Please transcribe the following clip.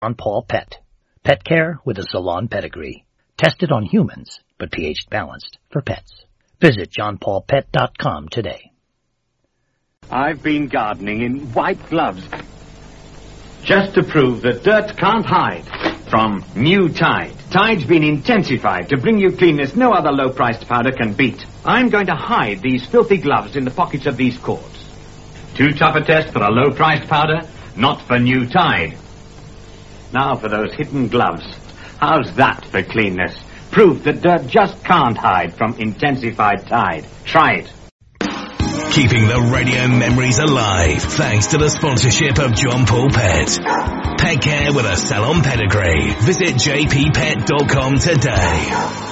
John Paul Pet. Pet care with a salon pedigree. Tested on humans, but pH balanced for pets. Visit johnpaulpet.com today. I've been gardening in white gloves just to prove that dirt can't hide from new Tide. Tide's been intensified to bring you cleanness no other low-priced powder can beat. I'm going to hide these filthy gloves in the pockets of these cords. Too tough a test for a low-priced powder? Not for new Tide. Now for those hidden gloves. How's that for cleanness? Proof that dirt just can't hide from intensified Tide. Try it. Keeping the radio memories alive thanks to the sponsorship of John Paul Pet. Pet care with a salon pedigree. Visit jppet.com today.